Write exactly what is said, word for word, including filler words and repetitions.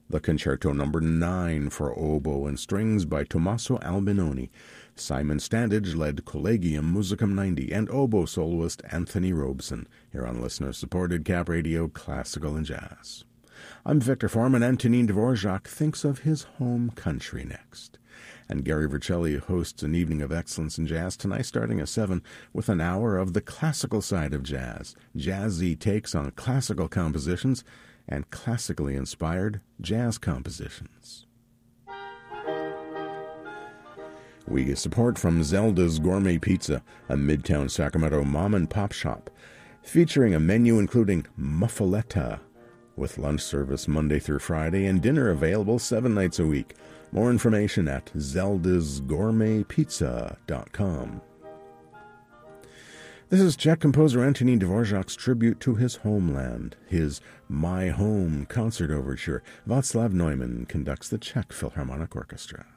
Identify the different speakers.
Speaker 1: The Concerto Number nine for oboe and strings by Tommaso Albinoni. Simon Standage led Collegium Musicum ninety and oboe soloist Anthony Robeson, here on listener-supported Cap Radio Classical and Jazz. I'm Victor Foreman. Antonin Dvorak thinks of his home country next. And Gary Vercelli hosts an evening of excellence in jazz tonight starting at seven with an hour of the classical side of jazz, jazzy takes on classical compositions, and classically inspired jazz compositions. We get support from Zelda's Gourmet Pizza, a Midtown Sacramento mom-and-pop shop, featuring a menu including muffaletta, with lunch service Monday through Friday and dinner available seven nights a week. More information at zeldas gourmet pizza dot com. This is Czech composer Antonin Dvorak's tribute to his homeland, his My Home concert overture. Václav Neumann conducts the Czech Philharmonic Orchestra.